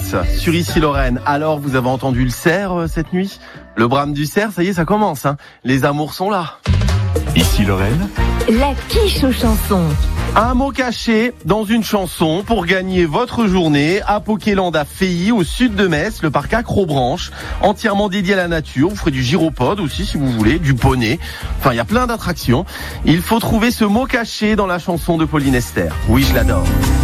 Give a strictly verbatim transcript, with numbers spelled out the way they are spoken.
Metz, sur Ici Lorraine. Alors, vous avez entendu le cerf euh, cette nuit? Le brame du cerf, ça y est, ça commence. Hein. Les amours sont là. Ici Lorraine, La quiche aux chansons. Un mot caché dans une chanson pour gagner votre journée à Pokéland à Feilly, au sud de Metz, le parc Acrobranche, entièrement dédié à la nature. Vous ferez du gyropode aussi si vous voulez, du poney. Enfin, il y a plein d'attractions. Il faut trouver ce mot caché dans la chanson de Pauline Esther. Oui, je l'adore.